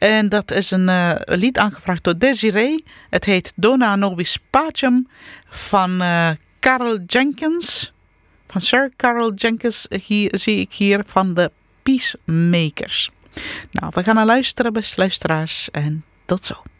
En dat is een lied aangevraagd door Desiree. Het heet Dona Nobis Pacem van Carol Jenkins. Van Sir Carol Jenkins zie ik hier van de Peacemakers. Nou, we gaan naar luisteren, beste luisteraars. En tot zo.